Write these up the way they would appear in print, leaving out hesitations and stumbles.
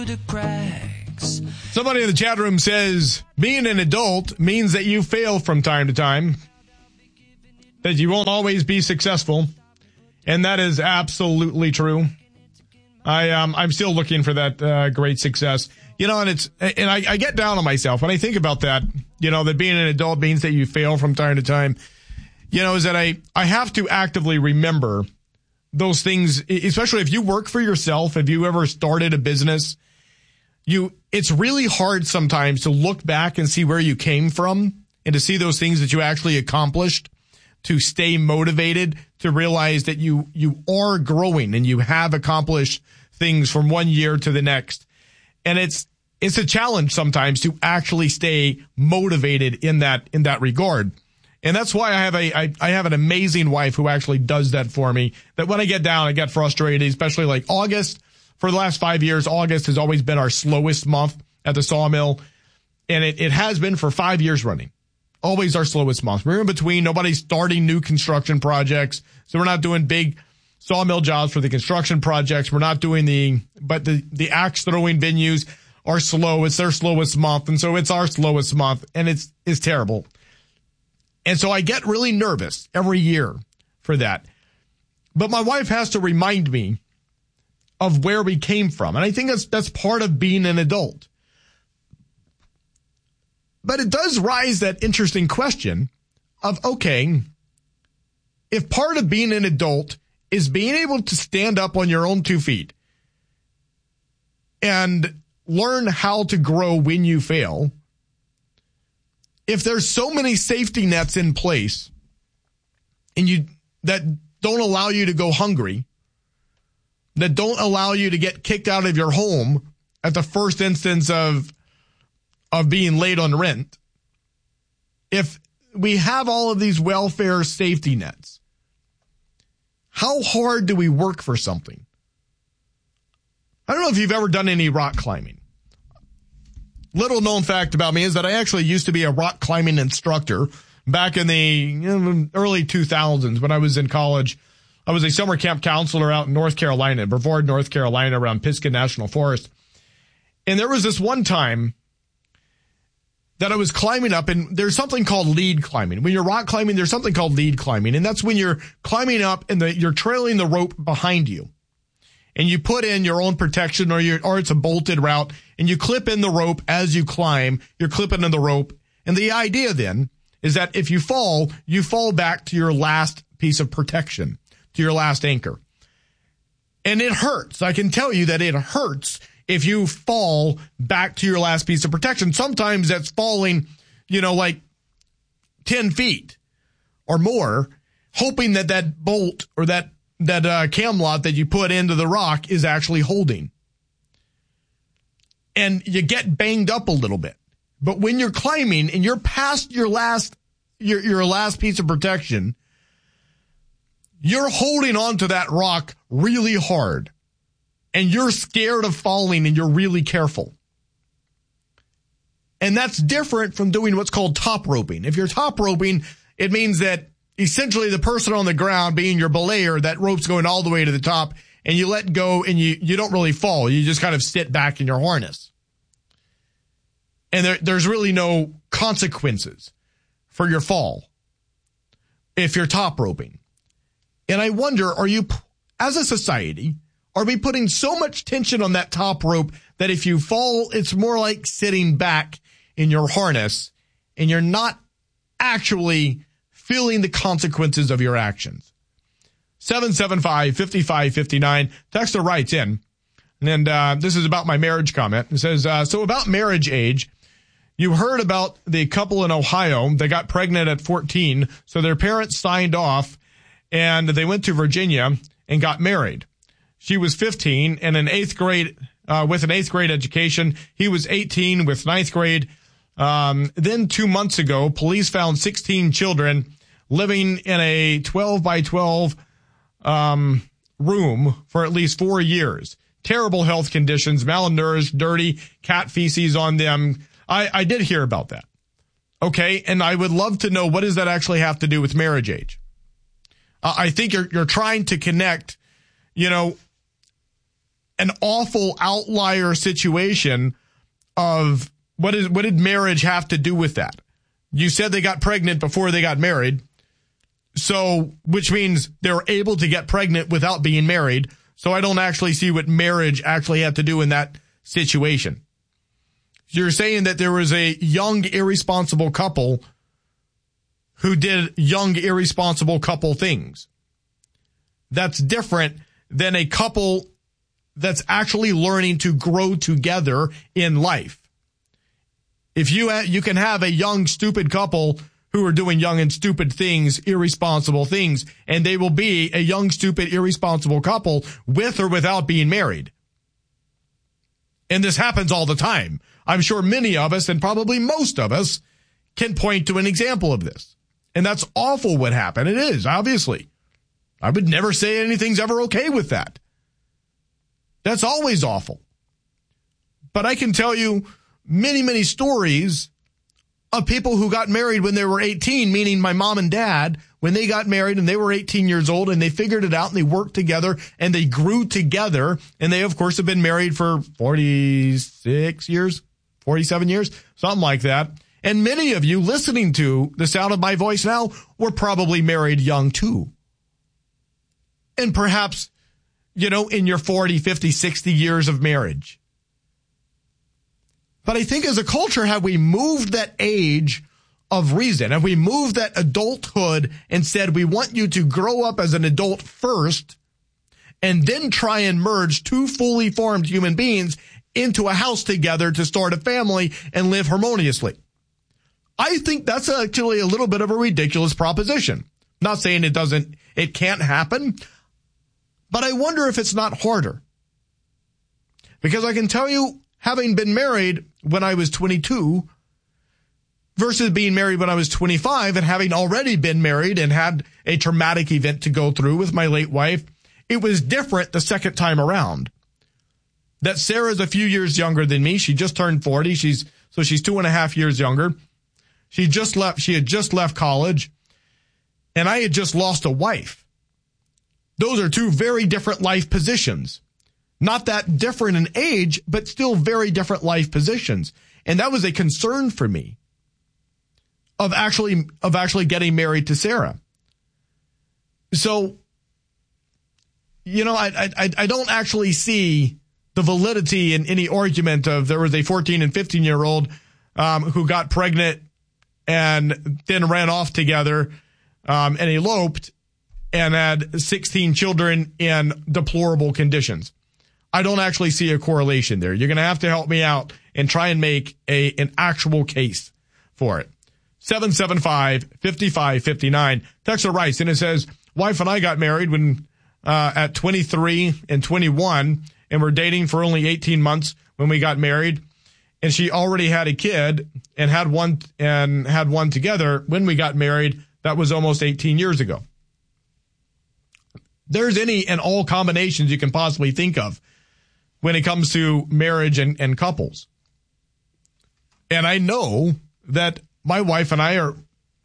Somebody in the chat room says, being an adult means that you fail from time to time, that you won't always be successful. And that is absolutely true. I'm still looking for that great success. You know, and I get down on myself when I think about that, you know, that being an adult means that you fail from time to time, you know, is that I have to actively remember those things, especially if you work for yourself, if you ever started a business, it's really hard sometimes to look back and see where you came from and to see those things that you actually accomplished, to stay motivated, to realize that you are growing and you have accomplished things from one year to the next. And it's a challenge sometimes to actually stay motivated in that regard. And that's why I have an amazing wife who actually does that for me, that when I get down, I get frustrated, especially like August. For the last 5 years, August has always been our slowest month at the sawmill. And it has been for 5 years running. Always our slowest month. We're in between. Nobody's starting new construction projects. So we're not doing big sawmill jobs for the construction projects. We're not doing the axe throwing venues are slow. It's their slowest month. And so it's our slowest month. And it's terrible. And so I get really nervous every year for that. But my wife has to remind me of where we came from. And I think that's part of being an adult. But it does rise that interesting question of, okay, if part of being an adult is being able to stand up on your own 2 feet and learn how to grow when you fail, if there's so many safety nets in place and that don't allow you to go hungry, that don't allow you to get kicked out of your home at the first instance of being late on rent, if we have all of these welfare safety nets, how hard do we work for something? I don't know if you've ever done any rock climbing. Little known fact about me is that I actually used to be a rock climbing instructor back in the early 2000s when I was in college. I was a summer camp counselor out in North Carolina, Brevard, North Carolina, around Pisgah National Forest. And there was this one time that I was climbing up, and there's something called lead climbing. When you're rock climbing, there's something called lead climbing, and that's when you're climbing up and you're trailing the rope behind you. And you put in your own protection, or it's a bolted route, and you clip in the rope as you climb. You're clipping in the rope. And the idea then is that if you fall back to your last piece of protection, to your last anchor. And it hurts. I can tell you that it hurts if you fall back to your last piece of protection. Sometimes that's falling, like 10 feet or more, hoping that bolt or that camlot that you put into the rock is actually holding. And you get banged up a little bit. But when you're climbing and you're past your last piece of protection, you're holding on to that rock really hard. And you're scared of falling and you're really careful. And that's different from doing what's called top roping. If you're top roping, it means that essentially the person on the ground, being your belayer, that rope's going all the way to the top, and you let go and you don't really fall. You just kind of sit back in your harness. And there's really no consequences for your fall if you're top roping. And I wonder, are you, as a society, are we putting so much tension on that top rope that if you fall, it's more like sitting back in your harness and you're not actually feeling the consequences of your actions? 775-5559. Texter writes in, and this is about my marriage comment. It says, so about marriage age, you heard about the couple in Ohio. They got pregnant at 14, so their parents signed off, and they went to Virginia and got married. She was 15 and in 8th grade, with an 8th grade education. He was 18 with 9th grade. Then 2 months ago, police found 16 children living in a 12 by 12 room for at least 4 years. Terrible health conditions, malnourished, dirty, cat feces on them. I did hear about that. Okay, and I would love to know, what does that actually have to do with marriage age? I think you're trying to connect, an awful outlier situation of what did marriage have to do with that? You said they got pregnant before they got married. So, which means they were able to get pregnant without being married. So I don't actually see what marriage actually had to do in that situation. You're saying that there was a young, irresponsible couple who did young, irresponsible couple things. That's different than a couple that's actually learning to grow together in life. If you can have a young, stupid couple who are doing young and stupid things, irresponsible things, and they will be a young, stupid, irresponsible couple with or without being married. And this happens all the time. I'm sure many of us, and probably most of us, can point to an example of this. And that's awful what happened. It is, obviously. I would never say anything's ever okay with that. That's always awful. But I can tell you many, many stories of people who got married when they were 18, meaning my mom and dad, when they got married and they were 18 years old and they figured it out and they worked together and they grew together. And they, of course, have been married for 46 years, 47 years, something like that. And many of you listening to the sound of my voice now were probably married young too. And perhaps, in your 40, 50, 60 years of marriage. But I think as a culture, have we moved that age of reason? Have we moved that adulthood and said, we want you to grow up as an adult first and then try and merge two fully formed human beings into a house together to start a family and live harmoniously? I think that's actually a little bit of a ridiculous proposition. Not saying it can't happen, but I wonder if it's not harder. Because I can tell you, having been married when I was 22 versus being married when I was 25 and having already been married and had a traumatic event to go through with my late wife, it was different the second time around. That Sarah's a few years younger than me. She just turned 40. She's 2.5 years younger. She had just left college, and I had just lost a wife. Those are two very different life positions. Not that different in age, but still very different life positions. And that was a concern for me of actually getting married to Sarah. So, I don't actually see the validity in any argument of there was a 14 and 15-year-old who got pregnant and then ran off together and eloped and had 16 children in deplorable conditions. I don't actually see a correlation there. You're going to have to help me out and try and make an actual case for it. 775-5559. Texter writes, and it says, wife and I got married when at 23 and 21, and we're dating for only 18 months when we got married. And she already had a kid and had one together when we got married. That was almost 18 years ago. There's any and all combinations you can possibly think of when it comes to marriage and couples. And I know that my wife and I are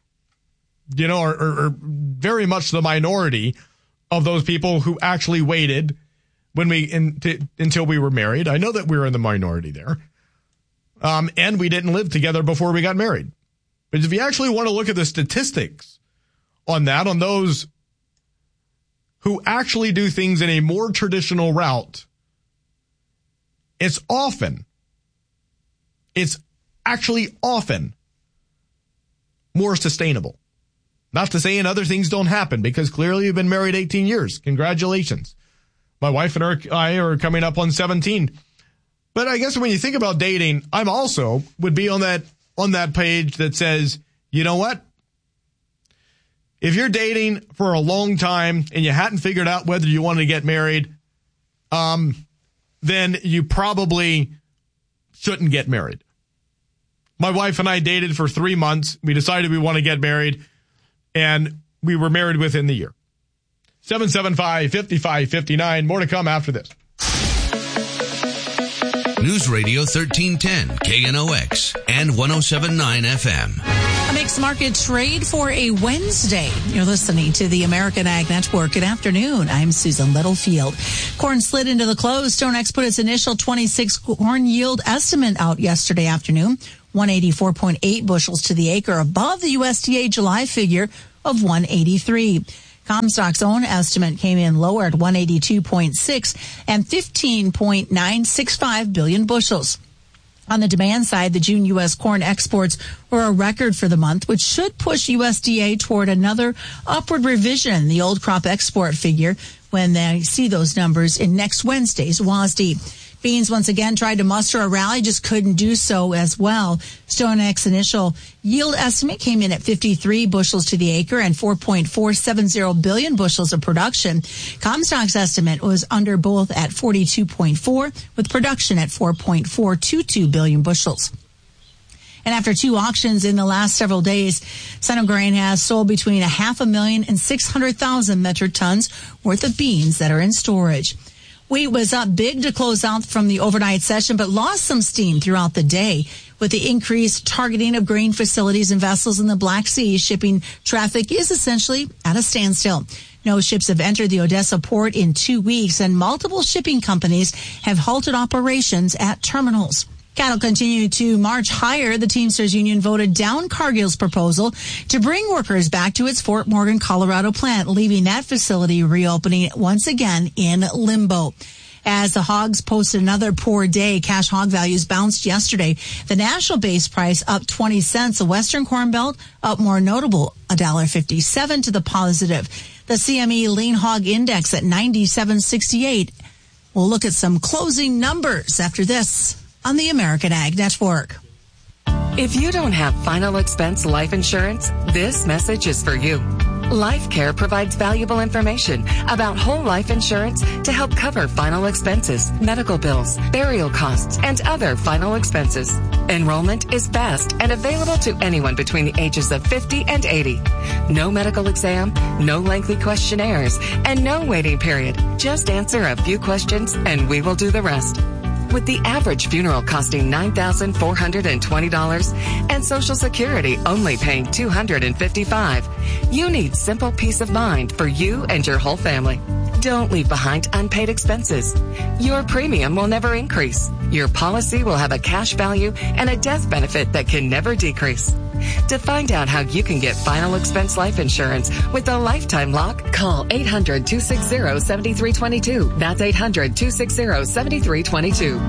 very much the minority of those people who actually waited until we were married. I know that we were in the minority there. And we didn't live together before we got married. But if you actually want to look at the statistics on those who actually do things in a more traditional route, it's actually often more sustainable. Not to say other things don't happen, because clearly you've been married 18 years. Congratulations. My wife and I are coming up on 17. But I guess when you think about dating, I'm also would be on that page that says, you know what? If you're dating for a long time and you hadn't figured out whether you wanted to get married, then you probably shouldn't get married. My wife and I dated for 3 months. We decided we want to get married, and we were married within the year. 775-5559. More to come after this. News Radio 1310, KNOX, and 107.9 FM. Mixed market trade for a Wednesday. You're listening to the American Ag Network. Good afternoon. I'm Susan Littlefield. Corn slid into the close. StoneX put its initial 26 corn yield estimate out yesterday afternoon. 184.8 bushels to the acre, above the USDA July figure of 183. Comstock's own estimate came in lower at 182.6 and 15.965 billion bushels. On the demand side, the June U.S. corn exports were a record for the month, which should push USDA toward another upward revision, the old crop export figure, when they see those numbers in next Wednesday's WASDE. Beans once again tried to muster a rally, just couldn't do so as well. StoneX initial yield estimate came in at 53 bushels to the acre and 4.470 billion bushels of production. Comstock's estimate was under both at 42.4, with production at 4.422 billion bushels. And after two auctions in the last several days, Centergrain has sold between 500,000 and 600,000 metric tons worth of beans that are in storage. Wheat was up big to close out from the overnight session, but lost some steam throughout the day. With the increased targeting of grain facilities and vessels in the Black Sea, shipping traffic is essentially at a standstill. No ships have entered the Odessa port in 2 weeks, and multiple shipping companies have halted operations at terminals. Cattle continue to march higher. The Teamsters Union voted down Cargill's proposal to bring workers back to its Fort Morgan, Colorado plant, leaving that facility reopening once again in limbo. As the hogs posted another poor day, cash hog values bounced yesterday. The national base price up 20 cents. The Western Corn Belt up more notable, $1.57 to the positive. The CME lean hog index at 97.68. We'll look at some closing numbers after this on the American Ag Network. If you don't have final expense life insurance, this message is for you. LifeCare provides valuable information about whole life insurance to help cover final expenses, medical bills, burial costs, and other final expenses. Enrollment is fast and available to anyone between the ages of 50 and 80. No medical exam, no lengthy questionnaires, and no waiting period. Just answer a few questions and we will do the rest. With the average funeral costing $9,420 and Social Security only paying $255, you need simple peace of mind for you and your whole family. Don't leave behind unpaid expenses. Your premium will never increase. Your policy will have a cash value and a death benefit that can never decrease. To find out how you can get final expense life insurance with a lifetime lock, call 800-260-7322. That's 800-260-7322.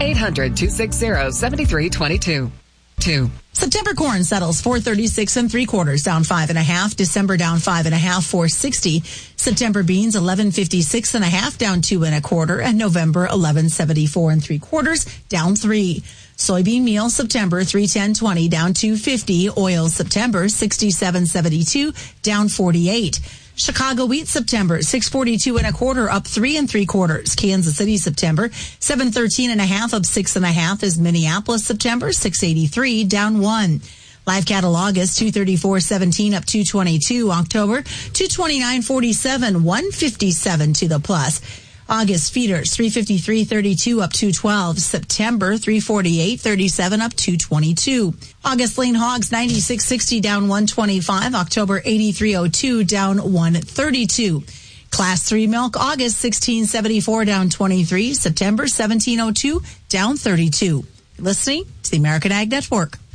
800-260-7322. September corn settles 436 3/4, down 5.5. December down 5.5, 460. September beans 1156 1/2, down 2 1/4, and November 1174 3/4, down 3. Soybean meal September 310.20, down 250. Oil September 67.72, down 48. Chicago wheat September 642 1/4, up 3 3/4. Kansas City September 713 1/2, up 6 1/2. Is Minneapolis September 683, down 1. Live cattle August 234.17, up 222. October 229.47, 157 to the plus. August feeders 353.32, up 212. September 348.37, up 222. August lean hogs 96.60, down 125. October 83.02, down 132. Class 3 milk August 16.74, down 23. September 17.02, down 32. Listening to the American Ag Network.